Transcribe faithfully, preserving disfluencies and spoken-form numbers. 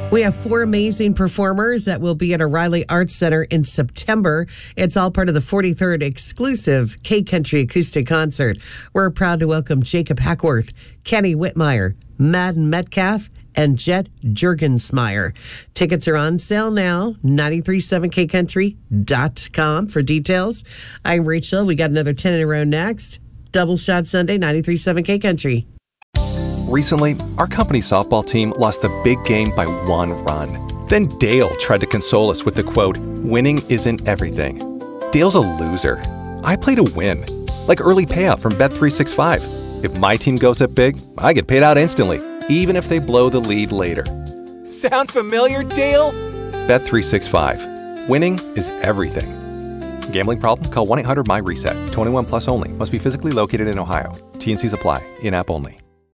We have four amazing performers that will be at O'Reilly Arts Center in September. It's all part of the forty-third exclusive K-Country Acoustic Concert. We're proud to welcome Jacob Hackworth, Kenny Whitmire, Madden Metcalf, and Jet Juergensmeyer. Tickets are on sale now, nine three seven k country dot com for details. I'm Rachel. We got another ten in a row next. Double Shot Sunday, nine three seven K Country. Recently, our company softball team lost the big game by one run. Then Dale tried to console us with the quote, "Winning isn't everything." Dale's a loser. I play to win. Like early payout from Bet three sixty-five. If my team goes up big, I get paid out instantly, even if they blow the lead later. Sound familiar, Dale? Bet three sixty-five. Winning is everything. Gambling problem? Call one eight hundred M Y RESET. twenty-one plus only. Must be physically located in Ohio. T N Cs apply. In-app only.